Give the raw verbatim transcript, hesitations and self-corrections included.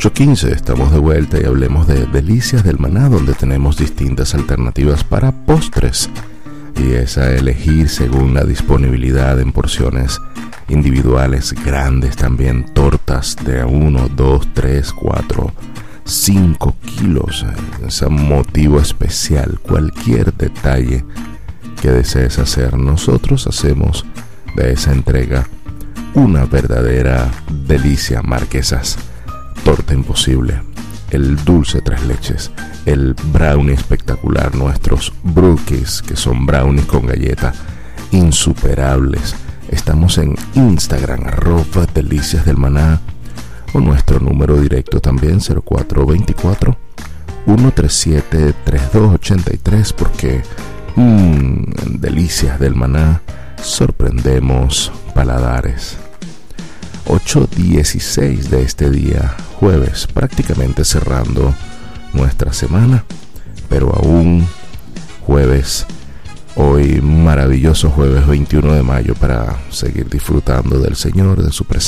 ocho quince, estamos de vuelta y hablemos de Delicias del Maná, donde tenemos distintas alternativas para postres. Y es a elegir según la disponibilidad en porciones individuales, grandes también, tortas de uno, dos, tres, cuatro, cinco kilos. Es un motivo especial, cualquier detalle que desees hacer. Nosotros hacemos de esa entrega una verdadera delicia. Marquesas, torta imposible, el dulce tres leches, el brownie espectacular, nuestros brookies, que son brownies con galleta, insuperables. Estamos en Instagram, arroba Delicias del Maná, o nuestro número directo también, cero cuatro dos cuatro, uno tres siete, tres dos ocho tres, porque mmm, en Delicias del Maná sorprendemos paladares. ocho dieciséis de este día, jueves, prácticamente cerrando nuestra semana, pero aún jueves, hoy maravilloso jueves veintiuno de mayo, para seguir disfrutando del Señor, de su presencia.